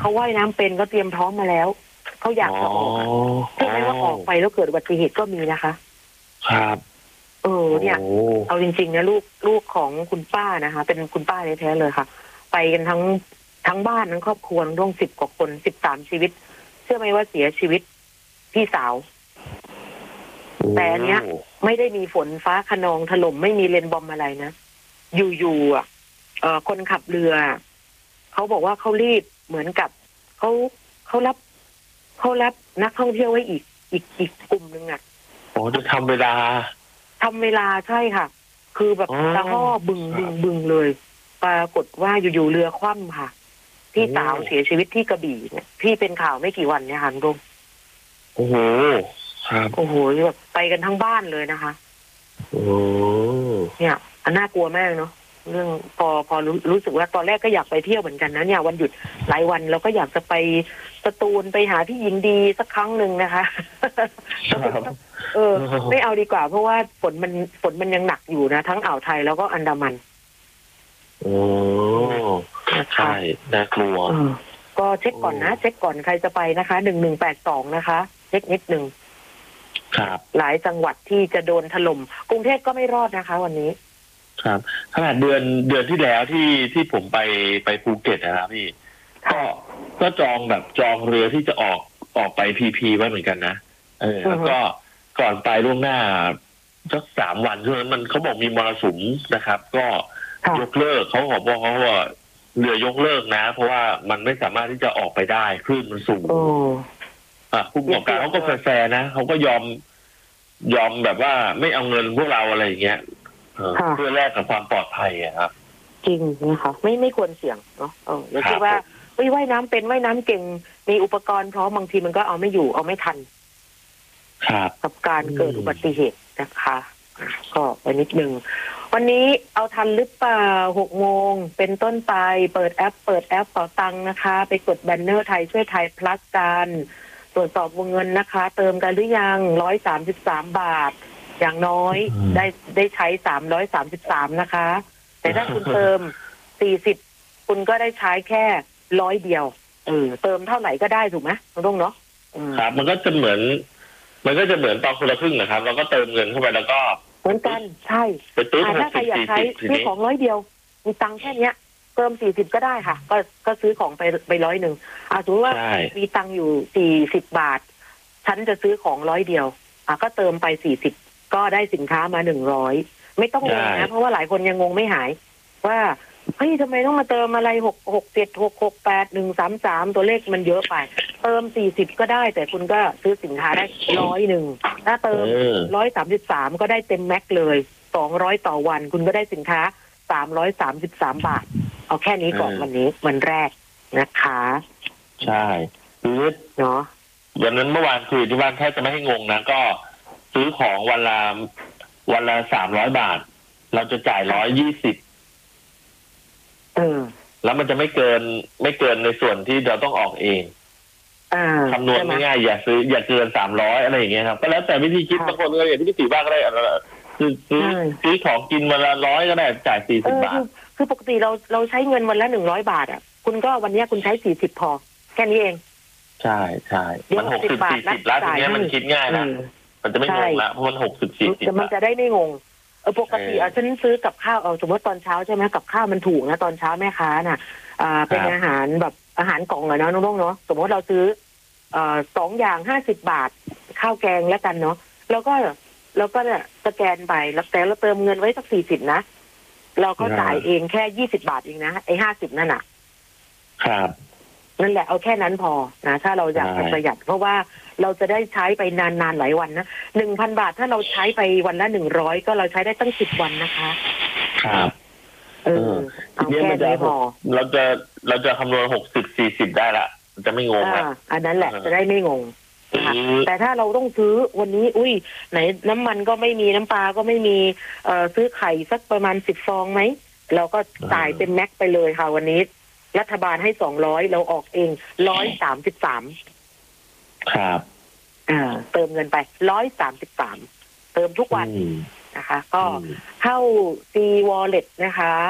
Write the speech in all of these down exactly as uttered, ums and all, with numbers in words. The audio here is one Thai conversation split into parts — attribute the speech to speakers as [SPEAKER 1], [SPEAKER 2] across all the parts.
[SPEAKER 1] เขาว่ายน้ำเป็นก็เตรียมพร้อมมาแล้วเขาอยากจะออกใช่ไหมว่าออกไปแล้วเกิดอุบัติเหตุก็มีนะคะ
[SPEAKER 2] ครับ
[SPEAKER 1] เออเนี่ยเอาจริงๆนะลูกลูกของคุณป้านะคะเป็นคุณป้าแท้ๆเลยค่ะไปกันทั้งทั้งบ้านทั้งครอบครัวร่วมสิบกว่าคนสิบสามชีวิตเชื่อไหมว่าเสียชีวิตพี่สาวแต่อันเนี้ยไม่ได้มีฝนฟ้าคะนองถล่มไม่มีเลนบอมอะไรนะอยู่ๆอ่ะเอ่อคนขับเรือเขาบอกว่าเขารีบเหมือนกับเขาเขารับเขารับนักท่องเที่ยวไว้อีกอีกอีกกลุ่มหนึ่งอ่ะ
[SPEAKER 2] โอ้จะทำเวลา
[SPEAKER 1] ทำเวลาใช่ค่ะคือแบบตะห่อบึงบึงบึงเลยปรากฏว่าอยู่ๆเรือคว่ำค่ะพี่สาวเสียชีวิตที่กระบี่เนี่ยที่เป็นข่าวไม่กี่วันเนี่ยค่ะลุง
[SPEAKER 2] โอ้โหครับ
[SPEAKER 1] โอ้โหแบบไปกันทั้งบ้านเลยนะคะ
[SPEAKER 2] โอ้
[SPEAKER 1] เนี่ยอันน่ากลัวมากเนาะเรื่องพอพอรู้รู้สึกว่าตอนแรกก็อยากไปเที่ยวเหมือนกันนะเนี่ยวันหยุดหลายวันเราก็อยากจะไปสตูลไปหาที่หญิงดีสักครั้งหนึ่งนะคะเออไม่เอาดีกว่าเพราะว่าฝนมันฝนมันยังหนักอยู่นะทั้งอ่าวไทยแล้วก็อันดามัน
[SPEAKER 2] โอ้ใช่น่ากลัว
[SPEAKER 1] ก็เช็คก่อนนะเช็คก่อนใครจะไปนะคะหนึ่งหนึ่งแปดสองนะคะเช็คนิดหนึ่ง
[SPEAKER 2] ครับ
[SPEAKER 1] หลายจังหวัดที่จะโดนถล่มกรุงเทพก็ไม่รอดนะคะวันนี้
[SPEAKER 2] ครับขนาดเดือนเดือนที่แล้วที่ที่ผมไปไปภูเก็ตนะครับพี่ก็ก็จองแบบจองเรือที่จะออกออกไปพีพีไว้เหมือนกันนะเออแล้วก็ก่อนไปล่วงหน้าสักสามวันช่วงนั้นมันเขาบอกมีมรสุมนะครับ ก็ยกเลิกเขาบอกว่าเขาว่าเรือยกเลิกนะเพราะว่ามันไม่สามารถที่จะออกไปได้คลื่นมันสูงอ่ะผู้ประกอบการเขาก็แฟร์นะเขาก็ยอมยอมแบบว่าไม่เอาเงินพวกเราอะไรอย่างเงี้ยเพื่อแลกกับความปลอดภัยครับ
[SPEAKER 1] จริงนะคะไม่ไม่ควรเสี่ยงเนาะเอออย่าคิดว่าเฮ้ยว่ายน้ำเป็นว่ายน้ำเก่งมีอุปกรณ์พร้อมบางทีมันก็เอาไม่อยู่เอาไม่ทัน
[SPEAKER 2] ครับ
[SPEAKER 1] กับการเกิดอุบัติเหตุนะคะก็ไปนิดนึงวันนี้เอาทันหรือเปล่าหกโมงเป็นต้นไปเปิดแอปเปิดแอปเป๋าตังค์นะคะไปกดแบนเนอร์ไทยช่วยไทยพลัสกันตรวจสอบวงเงินนะคะเติมกันหรือยังร้อยสามสิบสามบาทอย่างน้อยได้ได้ใช้สามร้อยสามสิบสามนะคะแต่ถ้าคุณเติมสี่สิบคุณก็ได้ใช้แค่ร้อยเดียวเออเติมเท่าไหร่ก็ได้ถูกไหมน้องรุ่งเนาะ
[SPEAKER 2] ครับมันก็จะเหมือนมันก็จะเหมือนตอนคนละครึ่งนะครับเราก็เติมเงินเข้าไปแล้วก็
[SPEAKER 1] เหมือนกันใช่ถ้าใครอยากใช้ซื้อของร้อยเดียวมีตังค์แค่เนี้ยเติมสี่สิบก็ได้ค่ะก็ก็ซื้อของไปไปร้อยหนึ่งอ่าถือว่ามีตังค์อยู่สี่สิบบาทฉันจะซื้อของร้อยเดียวอ่ะก็เติมไปสี่สิบก็ได้สินค้ามาหนึ่งร้อยไม่ต้องงงนะเพราะว่าหลายคนยังงงไม่หายว่าเฮ้ยทำไมต้องมาเติมอะไรหกหกเจ็ดหกหกแปดหนึ่งสามสามตัวเลขมันเยอะไปเติมสี่สิบก็ได้แต่คุณก็ซื้อสินค้าได้ร้อยหนึ่งถ้าเติมร้อยสามสิบสามก็ได้เต็มแม็กเลยสองร้อยต่อวันคุณก็ได้สินค้าสามร้อยสามสิบสามบาทเอาแค่นี้ก่อนวันนี้วันแรกนะคะ
[SPEAKER 2] ใช่คือ
[SPEAKER 1] เนาะ
[SPEAKER 2] วันนั้นเมื่อวานคือที่บ้านแค่จะไม่ให้งงนะก็ซื้อของวันละวันละสามร้อยบาทเราจะจ่ายร้อยยี่สิบ
[SPEAKER 1] เออ
[SPEAKER 2] แล้วมันจะไม่เกินไม่เกินในส่วนที่เราต้องออกเองคำนวณง่ายๆอย่าซื้ออย่าเกินสามร้อยอะไรอย่างเงี้ยครับก็แล้วแต่วิธีคิดบางคนก็อย่างที่พี่ตีบ้างก็ได้คือซื้อซื้อของกินวันละร้อยก็ได้จ่ายสี่สิบบาท
[SPEAKER 1] คือปกติเราเราใช้เงินวันละหนึ่งร้อยบาทอ่ะคุณก็วันนี้คุณใช้สี่สิบพอแค่นี้เอง
[SPEAKER 2] ใช่ใช่มันหกสิบสี่สิบแล้วทีนี้มันคิดง่ายนะมันจะไม่งงละเพราะมันหกสิบสี่สิบ
[SPEAKER 1] มันจะได้ไม่งงเออปกติอ่ะฉันซื้อกับข้าวเอาสมมติตอนเช้าใช่ไหมกับข้าวมันถูกนะตอนเช้าแม่ค้าน่ะอ่าเป็นอาหารแบบอาหารกล่องอะเนาะน้องๆเนาะสมมติเราซื้อเอ่อสองอย่างห้าสิบบาทข้าวแกงแล้วกันเนาะแล้วก็แล้วก็เนี่ยสแกนไปแล้วแต่เราเติมเงินไว้สักสี่สิบนะเราก็จ่ายเองแค่ยี่สิบบาทเองนะไอ้ห้าสิบนั่นน่ะ
[SPEAKER 2] ครับ
[SPEAKER 1] นั่นแหละเอาแค่นั้นพอนะถ้าเราอยากจะประหยัดเพราะว่าเราจะได้ใช้ไปนานๆหลายวันนะหนึ่งพันบาทถ้าเราใช้ไปวันละหนึ่งร้อยก็เราใช้ได้ตั้งสิบวันนะคะ
[SPEAKER 2] ครับ
[SPEAKER 1] เออเอาแค่นี้พอ
[SPEAKER 2] เราจะเราจะคำนวณหกสิบสี่สิบได้ละจะไม่งงอ่ะ
[SPEAKER 1] อันนั้นแหละจะได้ไม่งงแต่ถ้าเราต้องซื้อวันนี้อุ้ยไหนน้ำมันก็ไม่มีน้ำปลาก็ไม่มีเอ่อซื้อไข่สักประมาณสิบฟองไหมเราก็จ่ายเป็นแม็กไปเลยค่ะวันนี้รัฐบาลให้สองร้อยเราออกเองร้อยสามสิบสาม
[SPEAKER 2] ครับ
[SPEAKER 1] อ่าเติมเงินไปร้อยสามสิบสามเติมทุกวันนะคะก็เข้า C Wallet นะคะ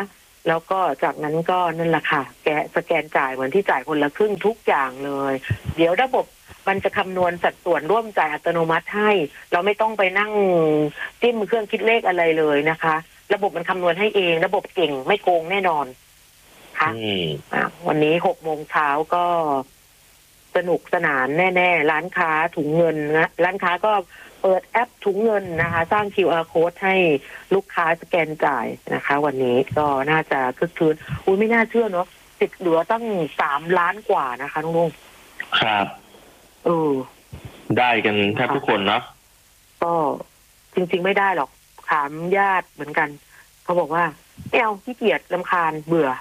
[SPEAKER 1] แล้วก็จากนั้นก็นั่นแหละค่ะแกะสแกนจ่ายเหมือนที่จ่ายคนละครึ่งทุกอย่างเลย เดี๋ยวระบบมันจะคำนวณสัดส่วนร่วมจ่ายอัตโนมัติให้เราไม่ต้องไปนั่งจิ้มเครื่องคิดเลขอะไรเลยนะคะ ระบบมันคำนวณให้เองระบบเก่งไม่โกงแน่นอนค่ะวันนี้หกโมงเช้าก็สนุกสนานแน่ๆร้านค้าถุงเงินนะร้านค้าก็เปิดแอปถุงเงินนะคะสร้าง คิว อาร์ Code ให้ลูกค้าสแกนจ่ายนะคะวันนี้ก็น่าจะคึกคืนอุ้ยไม่น่าเชื่อเนาะติดเหลือตั้งสามล้านกว่านะคะลุงลุง
[SPEAKER 2] ครับ
[SPEAKER 1] เออ
[SPEAKER 2] ได้กันแทบทุกคนเนาะ
[SPEAKER 1] ก็จริงๆไม่ได้หรอกถามญาติเหมือนกันเขาบอกว่าไม่เอาขี้เกียจรำคาญเบื่อ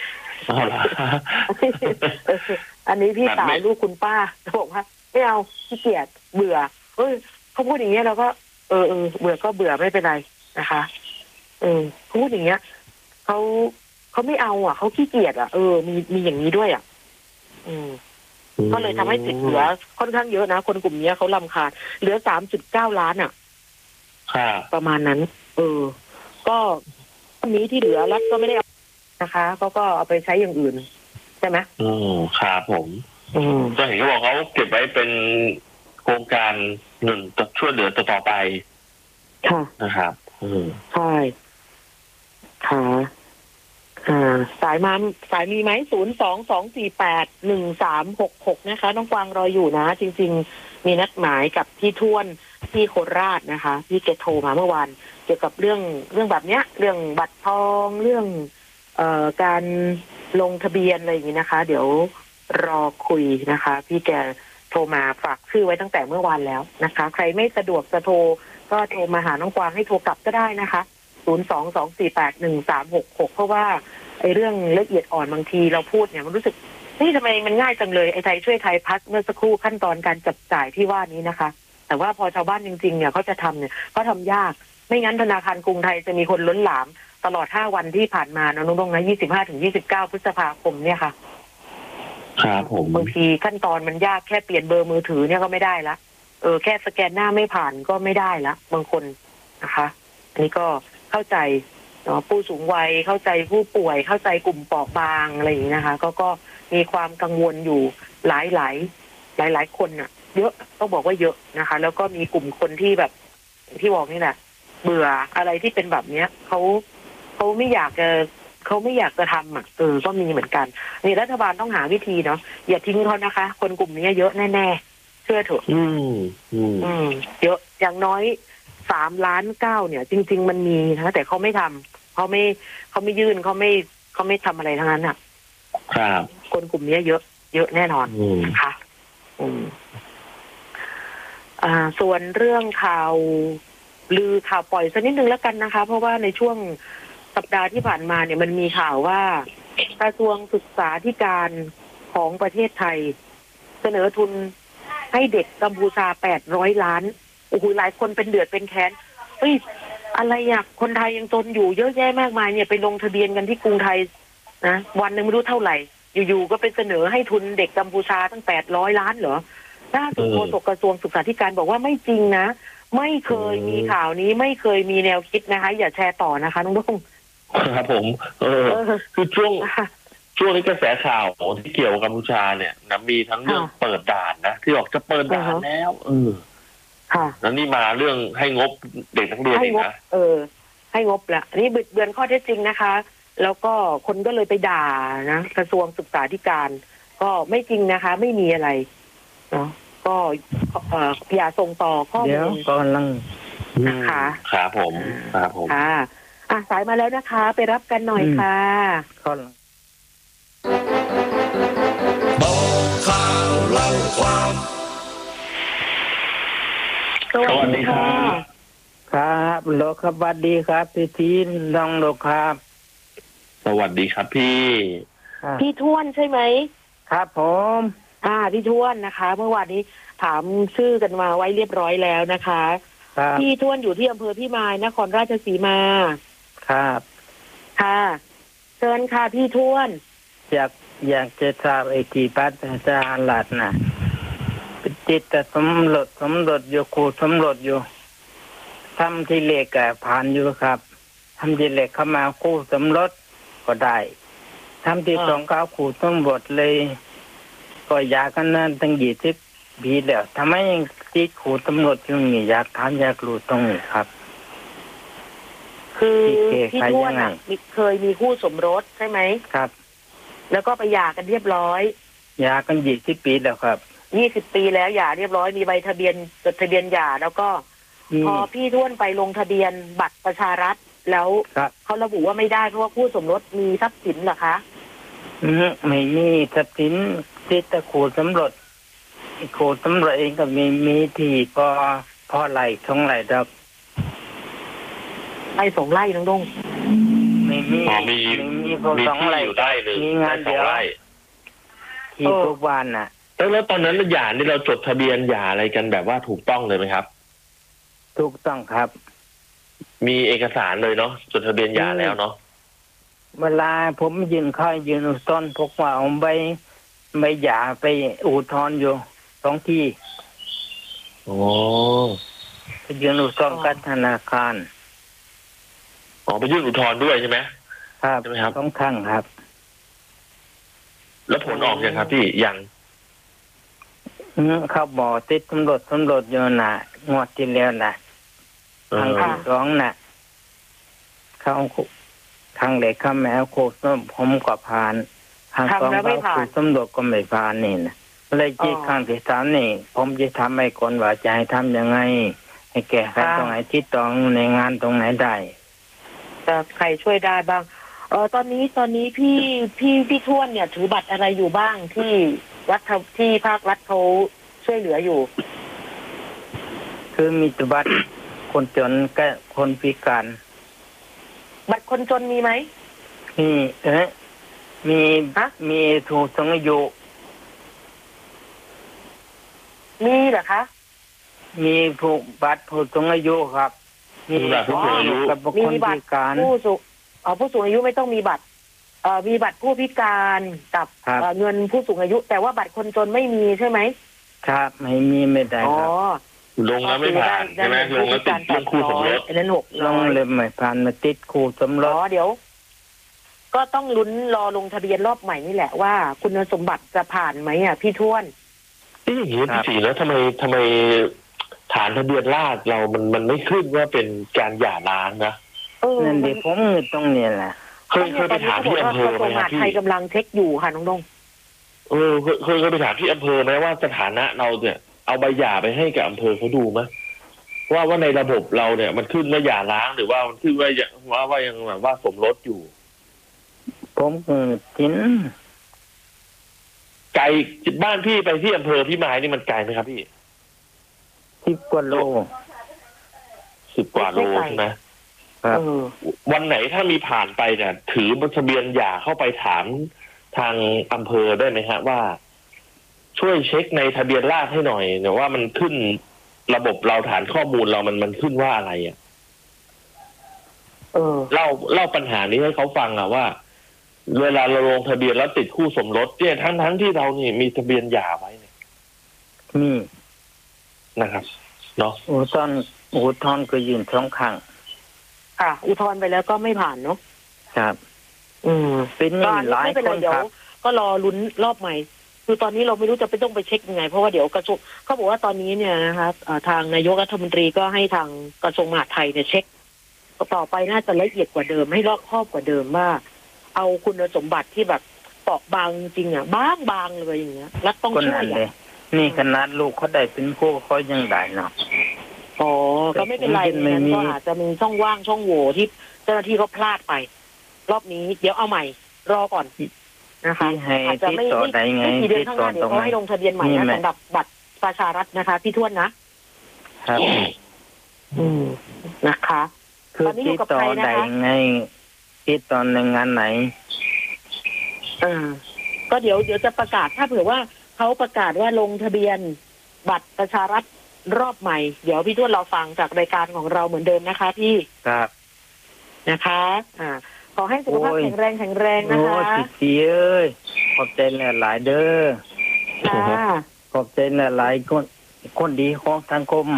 [SPEAKER 1] อันนี้พี่สาวลูกคุณป้าเขาบอกว่าไม่เอาขี้เกียจเบื่อเอ้ยเขาพูดอย่างเงี้ยเราก็เออเออเบื่อก็เบื่อไม่เป็นไรนะคะเออเขาพูดอย่างเงี้ยเขาเขาไม่เอาอ่ะเขาขี้เกียจอ่ะเออมีมีอย่างนี้ด้วยอ่ะอืมก็เลยทำให้ติดเหลือค่อนข้างเยอะนะคนกลุ่มนี้เขารำคาญเหลือสามจุดเก้าล้านอ่ะประมาณนั้นเออก็อันนี้ที่เหลือรัฐก็ไม่ได้เอานะคะเขาก็เอาไปใช้อย่างอื่นใช่ไหม
[SPEAKER 2] อืมครับผมอืมก็เห็นเขาบอกเขาเก็บไว้เป็นโครงการเงินช่วยเหลือต่อไป
[SPEAKER 1] ค่ะ
[SPEAKER 2] นะครับอืม
[SPEAKER 1] ใช่ค่ะอ่าสายมาสายมีไหมศูนย์สองสองสี่แปดหนึ่งสามหกหกนะคะน้องกวางรออยู่นะจริงๆมีนัดหมายกับพี่ท้วนที่โคราชนะคะพี่เกโทรมาเมื่อวานเกี่ยวกับเรื่องเรื่องแบบเนี้ยเรื่องบัตรทองเรื่องเอ่อการลงทะเบียนอะไรอย่างนี้นะคะเดี๋ยวรอคุยนะคะพี่แกโทรมาฝากชื่อไว้ตั้งแต่เมื่อวานแล้วนะคะใครไม่สะดวกจะโทรก็โทรมาหาน้องกวางให้โทรกลับก็ได้นะคะศูนย์ สอง สอง สี่ แปด หนึ่ง สาม หก หกเพราะว่าไอ้เรื่องละเอียดอ่อนบางทีเราพูดเนี่ยมันรู้สึกนี่ทำไมมันง่ายจังเลยไอ้ไทยช่วยไทยพัฒน์เมื่อสักครู่ขั้นตอนการจับจ่ายที่ว่านี้นะคะแต่ว่าพอชาวบ้านจริงๆเนี่ยเขาจะทำเนี่ยเขาทำยากไม่งั้นธนาคารกรุงไทยจะมีคนล้นหลามตลอดห้าวันที่ผ่านมานะน้องๆนะยี่สิบห้าถึงยี่สิบเก้าพฤษภาคมเนี่ยค่ะ
[SPEAKER 2] ครับผม
[SPEAKER 1] บางทีขั้นตอนมันยากแค่เปลี่ยนเบอร์มือถือเนี่ยก็ไม่ได้ละเออแค่สแกนหน้าไม่ผ่านก็ไม่ได้ละบางคนนะคะอันนี้ก็เข้าใจเนาะผู้สูงวัยเข้าใจผู้ป่วยเข้าใจกลุ่มเปราะบางอะไรอย่างนี้นะคะก็ก็มีความกังวลอยู่หลายหลายหลายหลายคนน่ะเยอะต้องบอกว่าเยอะนะคะแล้วก็มีกลุ่มคนที่แบบที่บอกนี่แหละเบื่ออะไรที่เป็นแบบเนี้ยเขาเขาไม่อยากจะเขาไม่อยากจะทำอ่ะเออก็มีเหมือนกันนี่รัฐบาลต้องหาวิธีเนาะอย่าทิ้งเขานะคะคนกลุ่มนี้เยอะแน่ๆเชื่อเถอะ
[SPEAKER 2] อืมอืม
[SPEAKER 1] อืมเยอะอย่างน้อยสามล้านเก้าเนี่ยจริงๆมันมีนะแต่เขาไม่ทำเขาไม่เขาไม่ยื่นเขาไม่เขาไม่ทำอะไรทั้งนั้นอ่ะ
[SPEAKER 2] ครับ
[SPEAKER 1] คนกลุ่มนี้เยอะเยอะแน่นอนนะคะอืมอ่าส่วนเรื่องข่าวลือข่าวปล่อยสักนิดนึงแล้วกันนะคะเพราะว่าในช่วงสัปดาห์ที่ผ่านมาเนี่ยมันมีข่าวว่ากระทรวงศึกษาธิการของประเทศไทยเสนอทุนให้เด็กกัมพูชาแปดร้อยล้านโอ้โหหลายคนเป็นเดือดเป็นแค้นเฮ้ยอะไรอ่ะคนไทยยังจนอยู่เยอะแยะมากมายเนี่ยไปลงทะเบียนกันที่กรุงไทยนะวันหนึ่งไม่รู้เท่าไหร่อยู่ๆก็ไปเสนอให้ทุนเด็กกัมพูชาตั้งแปดร้อยล้านเหรอล่าสุดโฆษกกระทรวงศึกษาธิการบอกว่าไม่จริงนะไม่เคยมีข่าวนี้ไม่เคยมีแนวคิดนะคะอย่าแชร์ต่อนะคะน้องลุง
[SPEAKER 2] ครับผมเออคือช่วงช่วงนี้กระแสข่าวที่เกี่ยวกับกัมพูชาเนี่ยนะมีทั้งเรื่องเปิดด่านนะที่บอกจะเปิดด่านแล้วเออ
[SPEAKER 1] ค่ะ
[SPEAKER 2] แล้วนี่มาเรื่องให้งบเด็กนักเรียนอีกนะ
[SPEAKER 1] เออให้งบละนี่บิดเบือนข้อเท็จจริงนะคะแล้วก็คนก็เลยไปด่านะกระทรวงศึกษาธิการก็ไม่จริงนะคะไม่มีอะไรเนาะก็เอ่ออย่าส่งต่อข้อมูล
[SPEAKER 3] เดี๋ยวก่อนลัง
[SPEAKER 1] นะคะ
[SPEAKER 2] ครับผมครับผม
[SPEAKER 1] ค่ะอ่ะสายมาแล้วนะคะไปรับกันหน่อยค่ะ
[SPEAKER 3] ก่อน
[SPEAKER 2] บอกข่าวเล่าความ
[SPEAKER 1] สวัสดีค่ะ
[SPEAKER 3] ครับโลครับสวัสดีครับพี่ทีนน้องโลครับ
[SPEAKER 2] สวัสดีครับพี่
[SPEAKER 1] พี่ท้วนใช่ไหม
[SPEAKER 3] ครับผม
[SPEAKER 1] อ่าพี่ท้วนนะคะเมื่อวานนี้ถามชื่อกันมาไว้เรียบร้อยแล้วนะคะพี่ท้วนอยู่ที่อำเภอพิมายนครราชสีมา
[SPEAKER 3] ครับ
[SPEAKER 1] ค่ะเชิญค่ะพี่ท้วน
[SPEAKER 3] อยากอยากจะทราบไอ้ที่พัฒนาหลัดน่ะติดแต่สมรสสมรสอยู่ครูสมรสอยู่ทำที่เหล็กอ่ะผ่านอยู่ครับทำที่เหล็กเข้ามาคู่สมรสก็ได้ทำที่สองก้าวขู่ตำรวจเลยก็อยากกันนั้นตั้งยี่สิบปีแล้วทำไมยังติดขู่ตำรวจอยู่นี่อยากถามอยากรู้ตรงนี้ครับ
[SPEAKER 1] คือพี่ทวดน่ะเคยมีคู่สมรสใช่ไหม
[SPEAKER 3] ครับ
[SPEAKER 1] แล้วก็ไปหย่ากันเรียบร้อย
[SPEAKER 3] หย่ากันยี่สิบปีแล้วครับ
[SPEAKER 1] ยี่สิบปีแล้วหย่าเรียบร้อยมีใบทะเบียนจดทะเบียนหย่าแล้วก็พอพี่ทวดไปลงทะเบียนบัตรประชารัฐแล้วเขาระบุว่าไม่ได้เพราะว่าคู่สมรสมีทรัพย์สินเหรอคะ
[SPEAKER 3] อืมไม่มีทรัพย์สินติดแต่ขู่ตำรวจขู่ตำรวจเองก็มีมีที่พอพอไหลท้องไหลดอก
[SPEAKER 1] ไร่สองไร่น้องดง
[SPEAKER 3] ไม่มี
[SPEAKER 2] มีมีพอสองไร่อยู่ได้เลย
[SPEAKER 3] มีงานเดียวที่ทุกวันน่ะ
[SPEAKER 2] แล้วตอนนั้นหย่านี่เราจดทะเบียนหย่าอะไรกันแบบว่าถูกต้องเลยไหมครับ
[SPEAKER 3] ถูกต้องครับ
[SPEAKER 2] มีเอกสารเลยเนาะจดทะเบียนหย่าแล้วเนาะ
[SPEAKER 3] เวลาผมยืนค่อยยืนอุทธรณ์พกว่าเอาใบใบหย่าไปอุทธรณ์อยู่สองที่
[SPEAKER 2] โอ้
[SPEAKER 3] ไปยืนอุทธรณ์กับธนาคาร
[SPEAKER 2] อ๋อไปยื่นอุทธรณ์ด้วยใช่ไหม
[SPEAKER 3] ครับใช่ไหมครับต้องทั้งครับ
[SPEAKER 2] แล้วผลออกยังครับพี่ยัง
[SPEAKER 3] เขาบอกติดตำรวจตำรวจอยู่น่ะงวดที่แล้วน่ะทางที่สองน่ะเขาทางเด็กข้าแมวโคตรผมก็ผ่านทางสองเขาคือตำรวจก็ไม่ผ่านนี่นะเลยจีข้างที่สามนี่ผมจะทำให้คนว่าจะให้ทำยังไงให้แก้ไขตรงไหนที่ตรงในงานตรงไหนได้
[SPEAKER 1] จะใครช่วยได้บ้างเออตอนนี้ตอนนี้พี่พี่พี่ทวนเนี่ยถือบัตรอะไรอยู่บ้างที่รัฐที่ภาครัฐเขาช่วยเหลืออยู่
[SPEAKER 3] คือมีบัตรคนจนกับคนพิการ
[SPEAKER 1] บัตรคนจนมีไหม
[SPEAKER 3] มีเอ๊ะมีมีผู้สูงอายุ
[SPEAKER 1] มีเหรอคะ
[SPEAKER 3] มีผู้บัตรผู้สูงอายุครับ
[SPEAKER 2] มีบัตรผู้สูงอายุ
[SPEAKER 3] กับคนพิการ
[SPEAKER 1] ผู้สูงอ๋อผู้สูงอายุไม่ต้องมีบัตรเอ่อมีบัตรผู้พิการกับเงินผู้สูงอายุแต่ว่าบัตรคนจนไม่มีใช่ไหม
[SPEAKER 3] ครับไม่มีไม่ได้ครับ
[SPEAKER 2] ลงแล้วไม่ผ่านใช่ไหมลงแล้วติดเรื่องคู่สมรส
[SPEAKER 1] อันนั้นหก
[SPEAKER 3] ลงเลยไม่ผ่านมาติดคู่สมรส
[SPEAKER 1] อ๋อเดี๋ยวก็ต้องลุ้นรอลงทะเบียนรอบใหม่นี่แหละว่าคุณสมบัติจะผ่านไหมอ่ะพี่ท้วน
[SPEAKER 2] ที่อย่างนี้พี่สีแล้วทำไมทำไมฐานทะเบียนราษฎร์เรามันมันไม่ขึ้นว่าเป็นการหย่าร้างนะ
[SPEAKER 3] นั่นเดี๋ยวผมตรงนี้แหละ
[SPEAKER 2] เคยเคยไปถามที่อำเภอไหมครับพี่
[SPEAKER 1] ไทยกำลังเช็คอยู่ค่ะน้องดง
[SPEAKER 2] เออเคยเคยไปถามที่อำเภอไหมว่าสถานะเราเนี่ยเอาใบหย่าไปให้กับอำเภอเขาดูไหมว่าว่าในระบบเราเนี่ยมันขึ้นว่าหย่าร้างหรือว่ามันขึ้นว่าว่าว่ายังแบบว่าสมรสอยู่
[SPEAKER 3] ผมเกิดกิน
[SPEAKER 2] ไกลบ้านพี่ไปที่อำเภอพี่ไม้นี่มันไกลไหมครับพี่
[SPEAKER 3] สิบกว่าโล
[SPEAKER 2] สิบกว่าโลใช่ไหมวันไหนถ้ามีผ่านไปเนี่ยถือทะเบียนหย่าเข้าไปถามทางอำเภอได้ไหมฮะว่าช่วยเช็คในทะเบียนราษฎร์ให้หน่อยเนี่ยว่ามันขึ้นระบบเราฐานข้อมูลเรามันมันขึ้นว่าอะไรอ่ะ
[SPEAKER 1] เออ
[SPEAKER 2] เล่าเล่าปัญหานี้ให้เขาฟังอ่ะว่าเวลาเราลงทะเบียนแล้วติดคู่สมรสเนี่ยทั้งทั้งที่เรานี่มีทะเบียนหย่าไว้เนี่ย
[SPEAKER 3] นี่
[SPEAKER 2] นะครับเนาะ
[SPEAKER 3] อุทธรณ์อุทธรณ์ก็ยืนสองครั้ง
[SPEAKER 1] ค่ะอุทธรณ์ไปแล้วก็ไม่ผ่านเนาะ
[SPEAKER 3] ครับ
[SPEAKER 1] อืม
[SPEAKER 3] เป็นหลายคนครับ
[SPEAKER 1] ก็รอลุ้นรอบใหม่คือตอนนี้เราไม่รู้จะไปต้องไปเช็คยังไงเพราะว่าเดี๋ยวกระทรวงเขาบอกว่าตอนนี้เนี่ยนะคะทางนายกรัฐมนตรีก็ให้ทางกระทรวงมหาดไทยเนี่ยเช็คต่อไปน่าจะละเอียดกว่าเดิมให้รอบคอบกว่าเดิมว่าเอาคุณสมบัติที่แบบเปราะบางจริงอ่ะบางบางเลยอย่างเงี้ยรัฐต้องช่วย
[SPEAKER 3] เลยนี่ขนาดลูกเขาได้เป็นผู้เขายังได้เนาะ
[SPEAKER 1] อ๋อก็ไม่เป็นไรนั้นก็อาจจะมีช่องว่างช่องโหว่ที่เจ้าหน้าที่เขาพลาดไปรอบนี้เดี๋ยวเอาใหม่รอก่อนนะคะอาจจะไม่ไม่กี่เดือนข้างหน้าเดี๋ยวเขาให้ลงทะเบียนใหม่นะสำหรับบัตรประชารัฐนะคะพี่ทวนนะครับอืมนะคะ
[SPEAKER 3] คือที่ต่อใดไงที่ตอนในงานไหน
[SPEAKER 1] อ่าก็เดี๋ยวเดี๋ยวจะประกาศถ้าเผื่อว่าเขาประกาศว่าลงทะเบียนบัตรประชารัฐรอบใหม่เดี๋ยวพี่ทวนเราฟังจากรายการของเราเหมือนเดิมนะคะพี่
[SPEAKER 3] ครับ
[SPEAKER 1] นะคะอ่าขอให้สุขภาพแข็งแรงแข็งแรงนะคะ
[SPEAKER 3] โอ้สิเสียเอ้ยขอบใจหลายเด้อ
[SPEAKER 1] ค่ะ
[SPEAKER 3] ขอบใจหลายคนคนดีของสังคม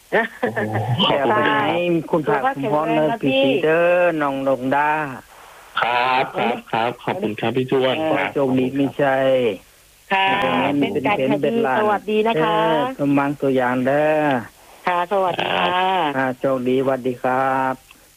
[SPEAKER 3] แค่ไปไหนคุณพระคุณพ่อเนอพี่เด้อน้องนงดา
[SPEAKER 2] ครับครับครับขอบคุณครับพี่ชวนครับ
[SPEAKER 3] โชคดีไม่ใช่
[SPEAKER 1] ค่ะเป็นการคดีสวัสดีนะคะ
[SPEAKER 3] สมบังตัวอย่างเด้อ
[SPEAKER 1] ค่ะสวัสดีค่ะ
[SPEAKER 3] โชคดีสวัสดีครับ